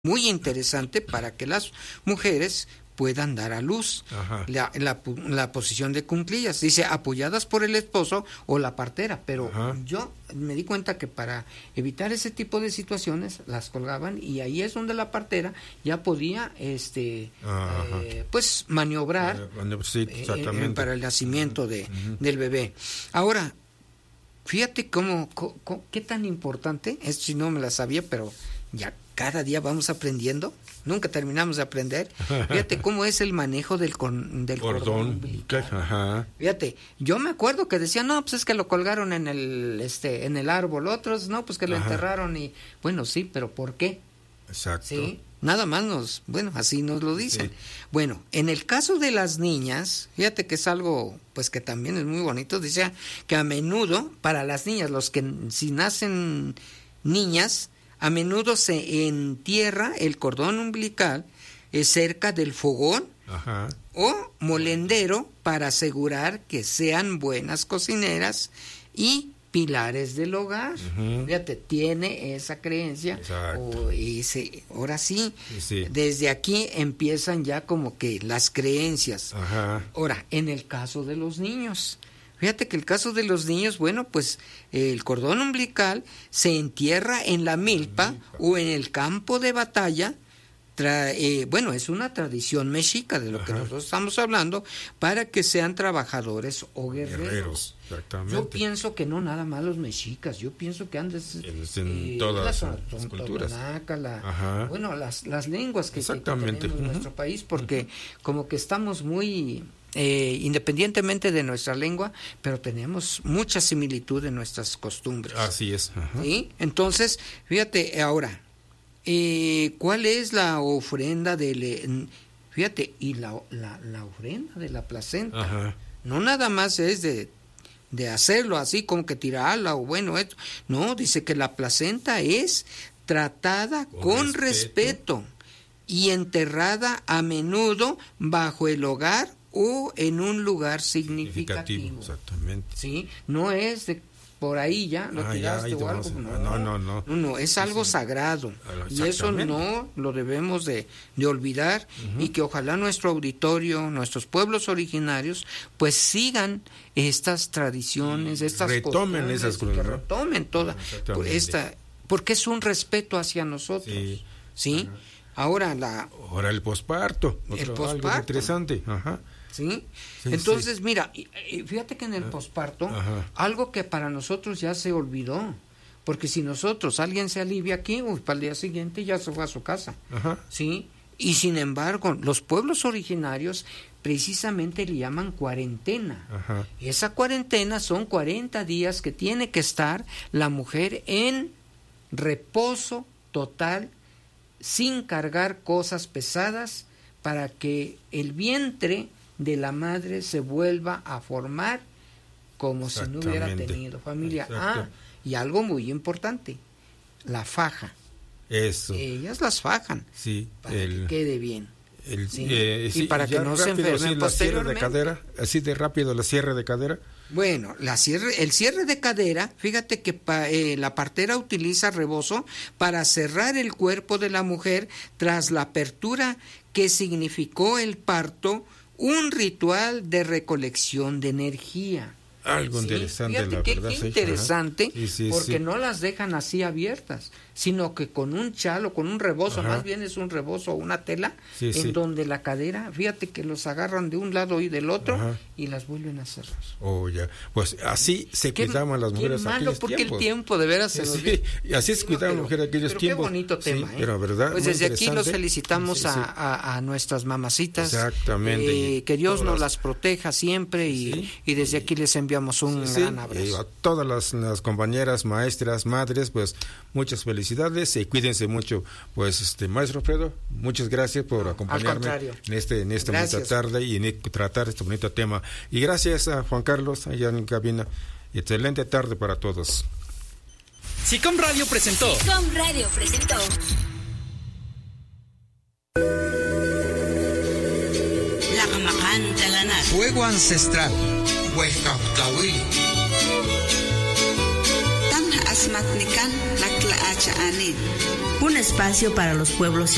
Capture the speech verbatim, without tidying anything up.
muy interesante para que las mujeres puedan dar a luz. La, la, la posición de cuclillas, dice apoyadas por el esposo o la partera, pero Ajá. yo me di cuenta que para evitar ese tipo de situaciones las colgaban y ahí es donde la partera ya podía este eh, pues maniobrar sí, eh, para el nacimiento de, uh-huh. del bebé. Ahora, fíjate cómo, cómo, cómo qué tan importante, esto si no me la sabía, pero ya cada día vamos aprendiendo, nunca terminamos de aprender. Fíjate cómo es el manejo del, con, del cordón, cordón Ajá. Fíjate, yo me acuerdo que decían, no, pues es que lo colgaron en el este en el árbol, otros, no, pues que lo Ajá. enterraron y, bueno, sí, pero ¿por qué? Exacto. ¿Sí? Nada más nos, bueno, así nos lo dicen. Sí. Bueno, en el caso de las niñas, fíjate que es algo, pues que también es muy bonito, dice que a menudo, para las niñas, los que si nacen niñas, a menudo se entierra el cordón umbilical eh, cerca del fogón Ajá. o molendero para asegurar que sean buenas cocineras y pilares del hogar. Uh-huh. Fíjate, tiene esa creencia. O ese, ahora sí, sí, desde aquí empiezan ya como que las creencias. Ajá. Ahora, en el caso de los niños, fíjate que el caso de los niños, bueno, pues eh, el cordón umbilical se entierra en la milpa, milpa. o en el campo de batalla. Tra- eh, bueno, es una tradición mexica de lo Ajá. que nosotros estamos hablando, para que sean trabajadores o guerreros. guerreros exactamente. Yo pienso que no nada más los mexicas, yo pienso que antes en eh, todas las, las culturas. Totonaca, la, bueno, las, las lenguas que, que tenemos en uh-huh. nuestro país, porque uh-huh. como que estamos muy... Eh, independientemente de nuestra lengua, pero tenemos mucha similitud en nuestras costumbres. Así es. Ajá. ¿Sí? Entonces, fíjate ahora, eh, ¿cuál es la ofrenda de, fíjate, y la, la, la ofrenda de la placenta? Ajá. No nada más es de, de hacerlo así como que tirarla o bueno, esto. No, dice que la placenta es tratada con, con respeto. respeto y enterrada a menudo bajo el hogar o en un lugar significativo. significativo. Exactamente. Sí, no es de por ahí ya lo ah, tiraste ya, o algo. No, no, no, no. No, no, es algo sí, sagrado. Y eso no lo debemos de, de olvidar uh-huh. y que ojalá nuestro auditorio, nuestros pueblos originarios, pues sigan estas tradiciones, estas retomen esas cosas, que ¿no? retomen toda esta, porque es un respeto hacia nosotros. Sí. ¿Sí? Uh-huh. Ahora la ahora el posparto, el posparto algo interesante, ajá. ¿Sí? Sí, entonces, sí. mira, fíjate que en el posparto, algo que para nosotros ya se olvidó, porque si nosotros, alguien se alivia aquí, uy, para el día siguiente ya se fue a su casa, Ajá. ¿sí? Y sin embargo, los pueblos originarios precisamente le llaman cuarentena. Ajá. Esa cuarentena son cuarenta días que tiene que estar la mujer en reposo total, sin cargar cosas pesadas, para que el vientre de la madre se vuelva a formar como si no hubiera tenido familia. Exacto. Ah, y algo muy importante, la faja. Eso. Ellas las fajan sí, para el, que quede bien. El, ¿sí? eh, sí, y para que no se enfermen la cierre posteriormente. De cadera, así de rápido la cierre de cadera. Bueno, la cierre, el cierre de cadera, fíjate que pa, eh, la partera utiliza rebozo para cerrar el cuerpo de la mujer tras la apertura que significó el parto, un ritual de recolección de energía. Algo ¿sí? interesante, Fíjate la qué, verdad. Qué sí, interesante, sí, sí, porque sí. no las dejan así abiertas, sino que con un chalo, con un rebozo, Ajá. más bien es un rebozo o una tela, sí, en sí. donde la cadera, fíjate que los agarran de un lado y del otro Ajá. y las vuelven a cerrar. Oh, ya. Pues así se qué, cuidaban las mujeres qué malo, porque tiempos. el tiempo de veras se sí, nos sí. Y así se cuidaban las mujeres aquellos pero tiempos. Qué bonito tema, sí, ¿eh? Pero verdad, pues desde aquí los felicitamos sí, sí. A, a, a nuestras mamacitas. Exactamente. Eh, que Dios nos las proteja siempre y, sí. y desde aquí les enviamos un sí, gran abrazo. Y a todas las, las compañeras, maestras, madres, pues muchas felicidades y cuídense mucho. Pues este maestro Alfredo, muchas gracias por no, acompañarme en este en esta bonita tarde y en tratar este bonito tema. Y gracias a Juan Carlos allá en cabina. Excelente tarde para todos. SICOM Radio presentó. SICOM Radio presentó. Fuego ancestral. Un espacio para los pueblos